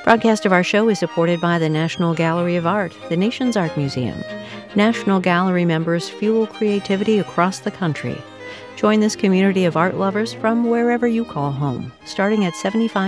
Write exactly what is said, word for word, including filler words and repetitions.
Broadcast of our show is supported by the National Gallery of Art, the nation's art museum. National Gallery members fuel creativity across the country. Join this community of art lovers from wherever you call home, starting at seventy-five